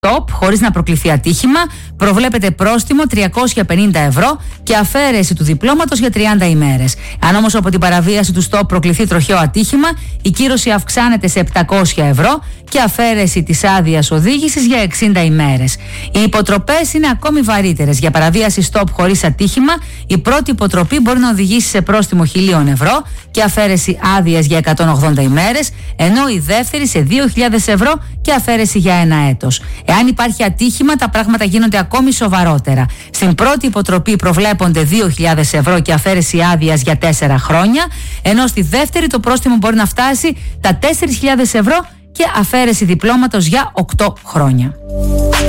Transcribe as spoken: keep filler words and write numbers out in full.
stop χωρίς να προκληθεί ατύχημα, προβλέπεται πρόστιμο τριακόσια πενήντα ευρώ και αφαίρεση του διπλώματος για τριάντα ημέρες. Αν όμως από την παραβίαση του stop προκληθεί τροχαίο ατύχημα, η κύρωση αυξάνεται σε επτακόσια ευρώ και αφαίρεση της άδειας οδήγησης για εξήντα ημέρες. Οι υποτροπές είναι ακόμη βαρύτερες. Για παραβίαση stop χωρίς ατύχημα, η πρώτη υποτροπή μπορεί να οδηγήσει σε πρόστιμο χίλια ευρώ και αφαίρεση άδειας για εκατόν ογδόντα ημέρες, ενώ η δεύτερη σε δύο χιλιάδες ευρώ και αφαίρεση για ένα έτος. Εάν υπάρχει ατύχημα, τα πράγματα γίνονται ακόμη σοβαρότερα. Στην πρώτη υποτροπή προβλέπονται δύο χιλιάδες ευρώ και αφαίρεση άδειας για τέσσερα χρόνια, ενώ στη δεύτερη το πρόστιμο μπορεί να φτάσει τα τέσσερις χιλιάδες ευρώ και αφαίρεση διπλώματος για οκτώ χρόνια.